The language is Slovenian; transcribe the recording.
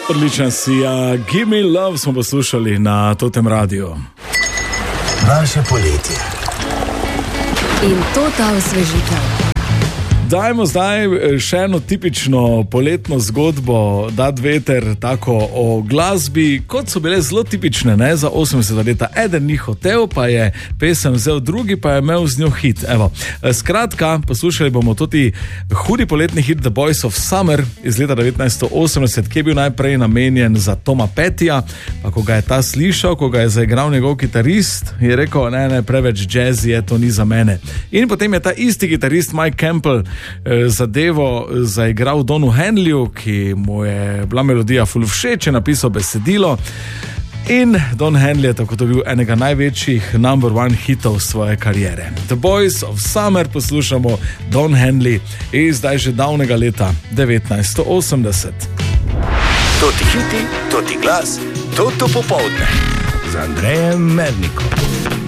Odlična si, Give Me Love smo poslušali na Totem radiju. Naše poletje. In to ta osvežitev. Dajmo zdaj še eno tipično poletno zgodbo, dati veter tako o glasbi, kot so bile zelo tipične, ne, za 80 leta. Eden ni hotel, pa je pesem vzel, drugi pa je imel z njo hit. Evo. Skratka, poslušali bomo tudi hudi poletni hit The Boys of Summer iz leta 1980, ki je bil najprej namenjen za Toma Pettija, pa ko ga je ta slišal, ko ga je zaigral njegov kitarist, je rekel, ne, preveč jazz je, to ni za mene. In potem je ta isti kitarist Mike Campbell zadevo zaigral Donu Henleyju, ki mu je bila melodija ful všeč, je napisal besedilo in Don Henley je tako dobil enega največjih number one hitov svoje kariere. The Boys of Summer poslušamo, Don Henley iz zdaj že davnega leta 1980. To ti hiti, to ti glas, to popoldne z Andrejem Mernikom.